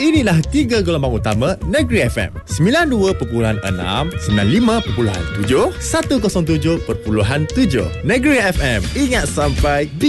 Inilah 3 gelombang utama Negeri FM. 92.6, 95.7, 107.7. Negeri FM. Ingat sampai